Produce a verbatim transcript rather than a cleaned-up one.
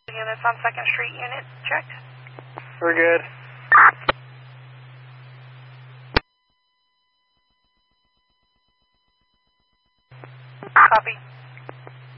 Units on second Street, unit checked. We're good. Copy.